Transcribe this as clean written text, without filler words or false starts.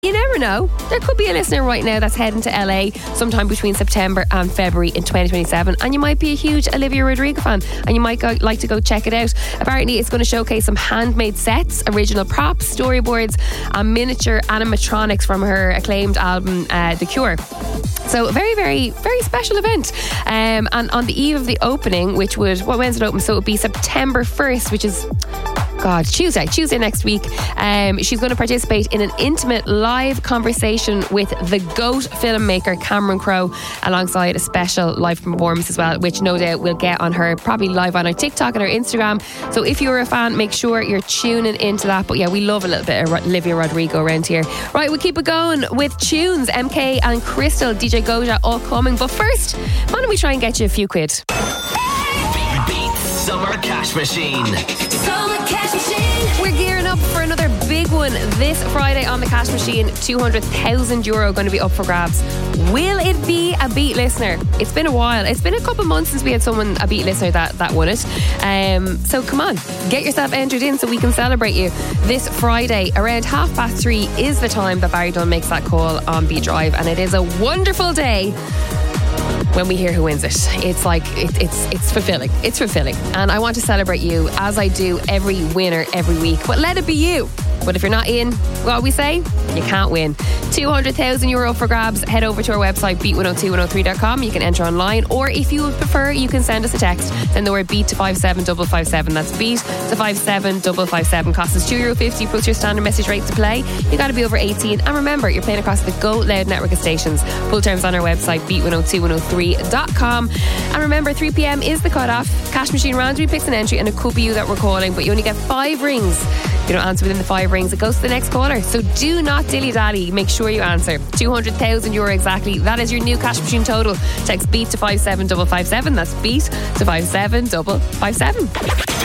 You never know. There could be a listener right now that's heading to LA sometime between September and February in 2027, and you might be a huge Olivia Rodrigo fan, and you might like to go check it out. Apparently, it's going to showcase some handmade sets, original props, storyboards, and miniature animatronics from her acclaimed album, The Cure. So a very, very, very special event. And on the eve of the opening, when's it open? So it would be September 1st, which is... Tuesday next week. She's going to participate in an intimate live conversation with the GOAT filmmaker Cameron Crowe, alongside a special live performance as well, which no doubt we'll get on her, probably live on her TikTok and her Instagram. So if you're a fan, make sure you're tuning into that. But yeah, we love a little bit of Olivia Rodrigo around here. Right, we'll keep it going with tunes. MK and Crystal, DJ Goja, all coming. But first, why don't we try and get you a few quid? Beat Summer Cash Machine. We're gearing up for another big one this Friday on the Cash Machine. €200,000 going to be up for grabs. Will it be a Beat listener? It's been a while. It's been a couple of months since we had a Beat listener that won it. So come on, get yourself entered in so we can celebrate you. This Friday around 3:30 is the time that Barry Dunn makes that call on Beat Drive, and it is a wonderful day when we hear who wins it. It's like it's fulfilling. It's fulfilling. And I want to celebrate you, as I do every winner every week. But let it be you. But if you're not in, what we say, you can't win. €200,000 for grabs. Head over to our website, beat102103.com. You can enter online, or if you would prefer, you can send us a text. Then the word beat to 57557. That's beat to 57557. Cost us €2.50 plus your standard message rate to play. You got to be over 18. And remember, you're playing across the Go Loud network of stations. Full terms on our website, beat102103.com. And remember, 3 p.m. is the cutoff. Cash Machine randomly picks an entry, and it could be you that we're calling, but you only get 5 rings. If you don't answer within the 5 rings, it goes to the next caller. So do not dilly-dally. Make sure you answer. €200,000 exactly. That is your new Cash Machine total. Text beat to 57557. That's beat to 57557.